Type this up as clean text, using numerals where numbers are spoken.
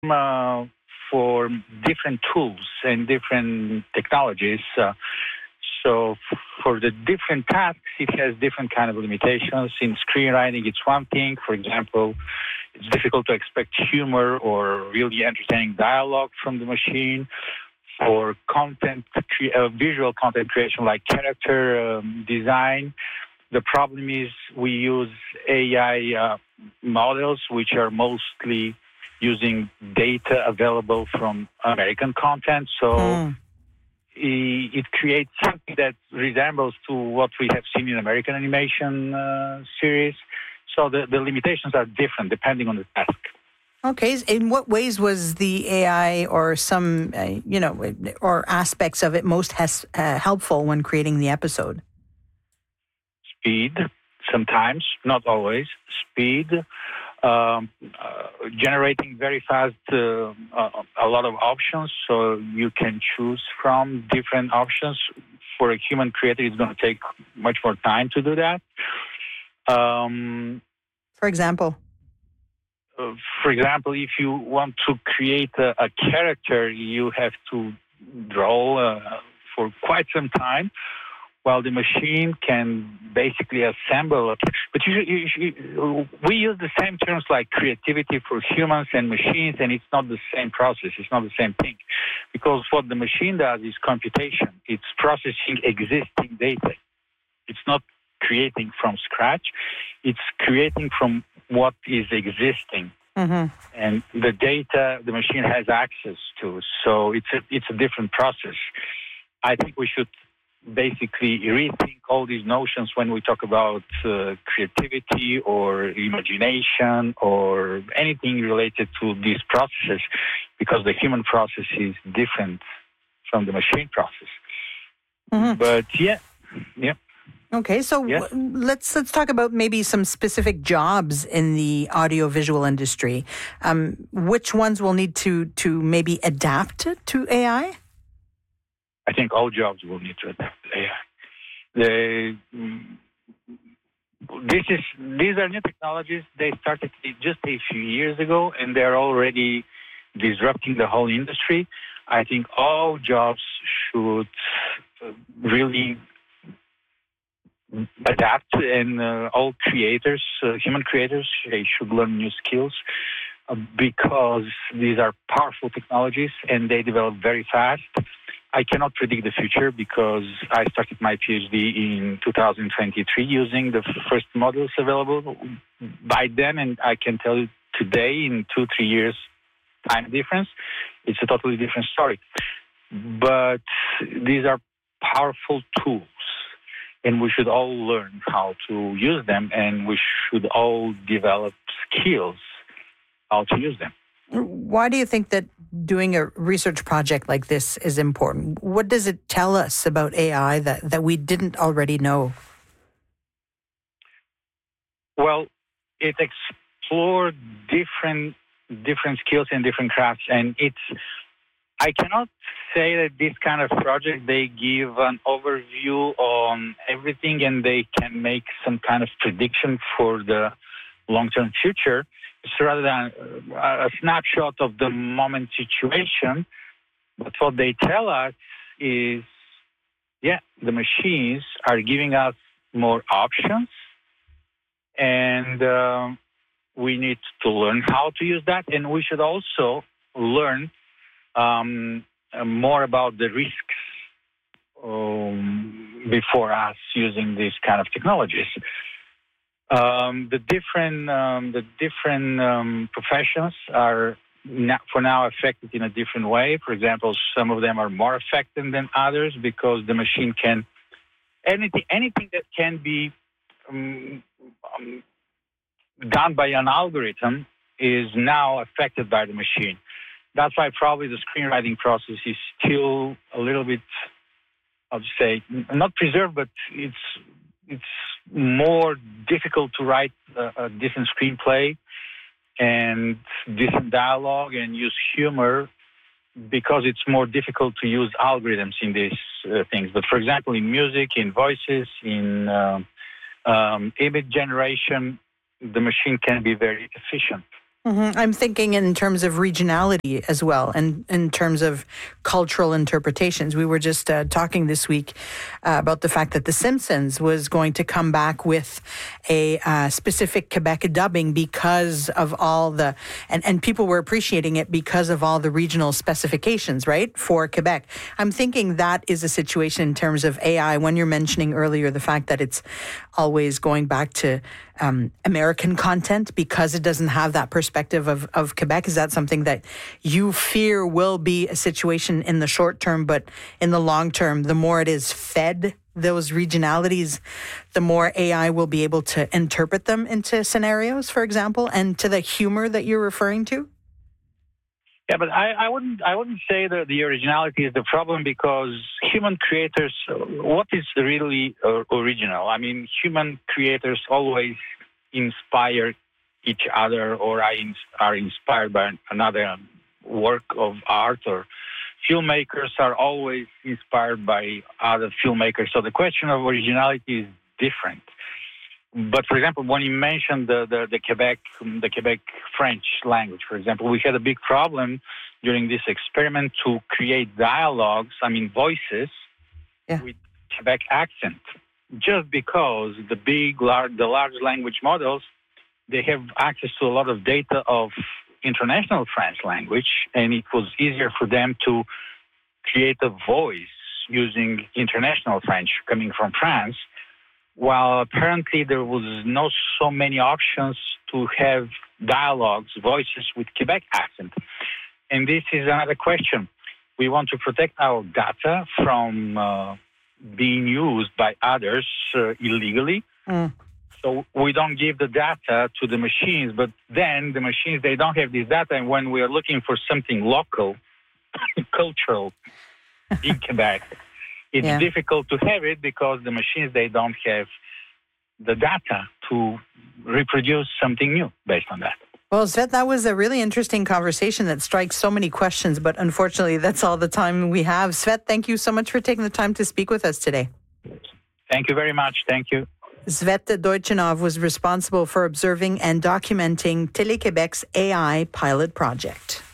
for different tools and different technologies. So for the different tasks, it has different kind of limitations. In screenwriting, it's one thing. For example, it's difficult to expect humor or really entertaining dialogue from the machine. For visual content creation like character design, the problem is we use AI models, which are mostly using data available from American content. So it creates something that resembles to what we have seen in American animation series. So the limitations are different depending on the task. Okay. In what ways was the AI or some, or aspects of it most helpful when creating the episode? Speed, sometimes, not always. Speed, generating very fast a lot of options, so you can choose from different options. For a human creator, it's going to take much more time to do that. For example? If you want to create a character, you have to draw for quite some time, while the machine can basically assemble. But we use the same terms like creativity for humans and machines, and it's not the same process. It's not the same thing. Because what the machine does is computation. It's processing existing data. It's not creating from scratch. It's creating from what is existing. Mm-hmm. And the data the machine has access to. So it's a different process. I think we should basically rethink all these notions when we talk about creativity or imagination or anything related to these processes, because the human process is different from the machine process. Mm-hmm. But yeah. Okay, so let's talk about maybe some specific jobs in the audiovisual industry. Which ones will need to maybe adapt to AI? I think all jobs will need to adapt to AI. These are new technologies. They started just a few years ago, and they're already disrupting the whole industry. I think all jobs should really adapt, and all creators, human creators, they should learn new skills because these are powerful technologies and they develop very fast. I cannot predict the future because I started my PhD in 2023 using the first models available by then, and I can tell you today, in 2-3 years time difference, it's a totally different story. But these are powerful tools, and we should all learn how to use them, and we should all develop skills how to use them. Why do you think that doing a research project like this is important? What does it tell us about AI that we didn't already know? Well, it explored different skills and different crafts, and I cannot say that this kind of project, they give an overview on everything and they can make some kind of prediction for the long-term future. It's rather than a snapshot of the moment situation. But what they tell us is, the machines are giving us more options, and we need to learn how to use that. And we should also learn more about the risks before us using these kind of technologies. The different professions are for now affected in a different way. For example, some of them are more affected than others because the machine can anything that can be done by an algorithm is now affected by the machine. That's why probably the screenwriting process is still a little bit, I'll say, not preserved, but it's more difficult to write a decent screenplay and decent dialogue and use humor because it's more difficult to use algorithms in these things. But for example, in music, in voices, in image generation, the machine can be very efficient. I'm thinking in terms of regionality as well, and in terms of cultural interpretations. We were just talking this week about the fact that The Simpsons was going to come back with a specific Quebec dubbing because of all the, and people were appreciating it because of all the regional specifications, right, for Quebec. I'm thinking that is a situation in terms of AI, when you're mentioning earlier the fact that it's always going back to American content because it doesn't have that perspective of Quebec. Is that something that you fear will be a situation in the short term, but in the long term, the more it is fed those regionalities, the more AI will be able to interpret them into scenarios, for example, and to the humor that you're referring to? Yeah, but I wouldn't say that the originality is the problem, because human creators, what is really original? I mean, human creators always inspire each other, or are inspired by another work of art, or filmmakers are always inspired by other filmmakers. So the question of originality is different. But for example, when you mentioned the Quebec French language, for example, we had a big problem during this experiment to create dialogues, voices, with Quebec accent, just because the large language models, they have access to a lot of data of international French language, and it was easier for them to create a voice using international French coming from France, while apparently there was not so many options to have dialogues, voices with Quebec accent. And this is another question. We want to protect our data from being used by others illegally. So we don't give the data to the machines, but then the machines, they don't have this data. And when we are looking for something local, cultural in Quebec, it's difficult to have it because the machines, they don't have the data to reproduce something new based on that. Well, Svet, that was a really interesting conversation that strikes so many questions, but unfortunately, that's all the time we have. Svet, thank you so much for taking the time to speak with us today. Thank you very much. Thank you. Svet Deutschenov was responsible for observing and documenting Télé-Québec's AI pilot project.